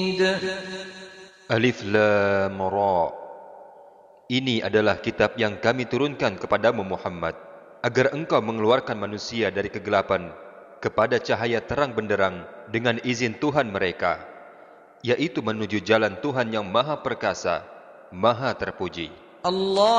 Alif Lam Ra. Ini adalah kitab yang kami turunkan kepadamu Muhammad, agar engkau mengeluarkan manusia dari kegelapan kepada cahaya terang benderang dengan izin Tuhan mereka, yaitu menuju jalan Tuhan yang Maha Perkasa, Maha Terpuji.